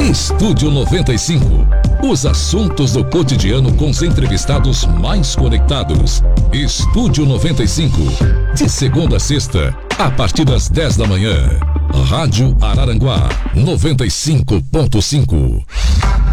Estúdio 95. Os assuntos do cotidiano com os entrevistados mais conectados. Estúdio 95. De segunda a sexta, a partir das 10 da manhã. Rádio Araranguá 95.5.